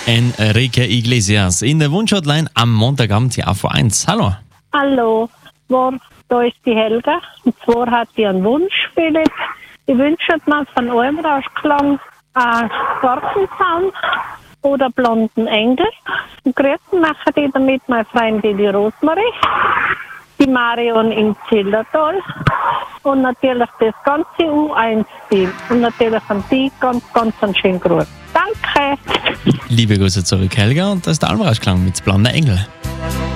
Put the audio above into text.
Enrique Iglesias in der Wunschhotline am Montagabend hier auf A1. Hallo. Hallo, da ist die Helga. Und zwar hat die einen Wunsch, Philipp. Ich wünsche mir von eurem Rauschklang einen Gartenzaun oder blonden Engel. Und grüßen machen die damit meine Freundin die Rosmarie, die Marion in Zillertal und natürlich das ganze U1-Team. Und natürlich an die ganz einen schönen Gruß. Danke! Liebe Grüße zurück, Helga, und das ist der Almrauschklang mit Blonder Engel.